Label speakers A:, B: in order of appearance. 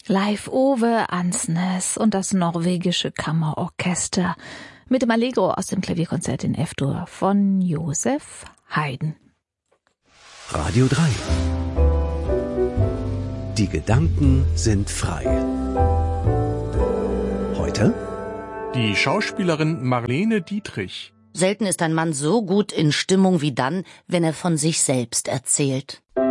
A: Leif Ove Ansnes und das norwegische Kammerorchester mit dem Allegro aus dem Klavierkonzert in F-Dur von Joseph Haydn.
B: Radio 3. Die Gedanken sind frei. Heute
C: die Schauspielerin Marlene Dietrich.
D: Selten ist ein Mann so gut in Stimmung wie dann, wenn er von sich selbst erzählt.